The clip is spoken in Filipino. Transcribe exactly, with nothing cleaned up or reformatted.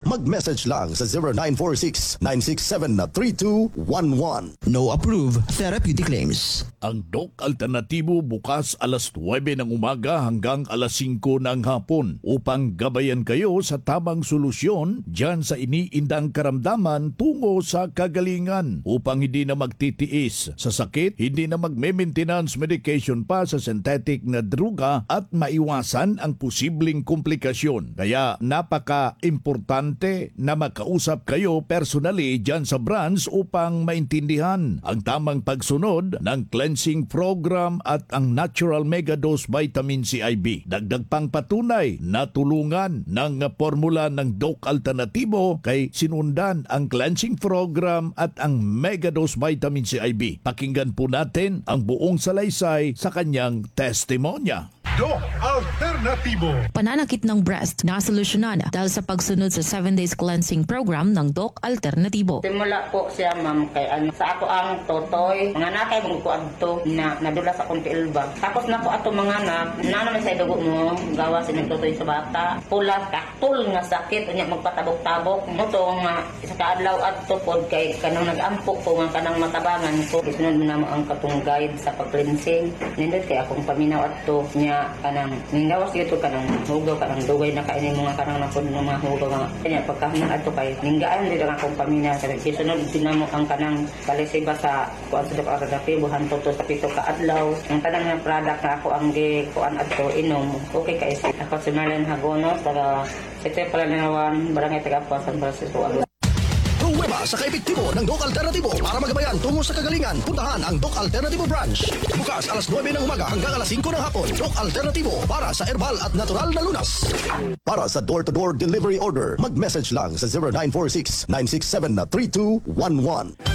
Mag-message lang sa zero nine four six, nine six seven, three two one one. No approved therapeutic claims. Ang Doc Alternatibo bukas alas nuwebe ng umaga hanggang alas singko ng hapon upang gabayan kayo sa tamang solusyon dyan sa iniindang karamdaman tungo sa kagalingan upang hindi na magtitiis sa sakit, hindi na magme-maintenance medication pa sa synthetic na druga at maiwasan ang posibleng komplikasyon. Kaya napaka-importante na makausap kayo personally dyan sa branch upang maintindihan ang tamang pagsunod ng cleansing program at ang Natural Megadose Vitamin C I B. Dagdag pang patunay na tulungan ng formula ng Doc Alternatibo kay sinundan ang cleansing program at ang Megadose Vitamin C I B. Pakinggan po natin ang buong salaysay sa kanyang testimonya. Doc Alternatibo. Pananakit ng breast na solusyonan dahil sa pagsunod sa seven days cleansing program ng Doc Alternatibo. Simula po siya, ma'am, kay ano, sa ako ang totoy, mga nakay mong kuadto na nadula sa kong pilba. Tapos na po ato mga anak, na naman sa dugo mo, gawa sa nagtotoy sa bata, pula, kaktul nga sakit, unya magpatabok-tabok. Muto nga, sa kaadlaw adto po, kay kanang nag-ampo po nga kanang matabangan ko. Isunod mo na mo ang katong guide sa pag-cleansing. Nindot kay akong paminaw adto niya kanang ninggawas dito kanang hugaw kanang dugay na kainin mga kanang napod ng mga hugaw nga kanya pagkahuman adto kay ninggaan dito ang akong pamina sa kisunod dinamo ang kanang kalisiba sa kuan sa Doc Alternatibo hanto to sa pito ka adlaw ang tanang nga product na ako ang gi kuan adto inom okay kay ako si Marlene Hagonos taga City Palanawan Barangay Tagapa San Francisco. Pruweba sa kaepektibo ng Doc Alternatibo para magabayan tungo sa kagalingan. Puntahan ang Doc Alternatibo branch. Bukas alas nuwebe ng umaga hanggang alas singko ng hapon. Doc Alternatibo para sa herbal at natural na lunas. Para sa door-to-door delivery order, mag-message lang sa zero nine four six, nine six seven, three two one one.